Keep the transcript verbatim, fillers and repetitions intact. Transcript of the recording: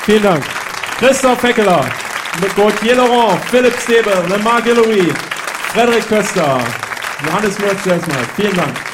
Vielen Dank. Christoph Feckeler, Gauthier Laurent, Philipp Stäbe, Marc Louis, Frederik Köster, Johannes Murz, vielen Dank.